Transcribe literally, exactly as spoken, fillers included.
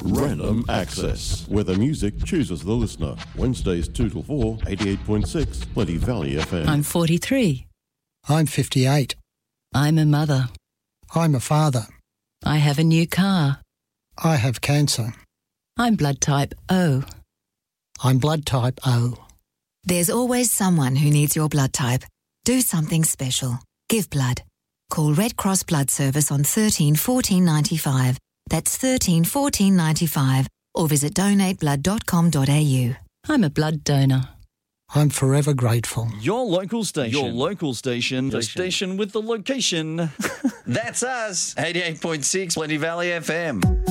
Random Access, where the music chooses the listener. Wednesdays two till four, eighty-eight point six, Plenty Valley F M. I'm forty-three. I'm fifty-eight. I'm a mother. I'm a father. I have a new car. I have cancer. I'm blood type O. I'm blood type O. There's always someone who needs your blood type. Do something special. Give blood. Call Red Cross Blood Service on thirteen fourteen ninety-five. That's thirteen fourteen ninety-five. Or visit donate blood dot com dot a u. I'm a blood donor. I'm forever grateful. Your local station. Your local station. The station with the location. That's us. eighty-eight point six Plenty Valley F M.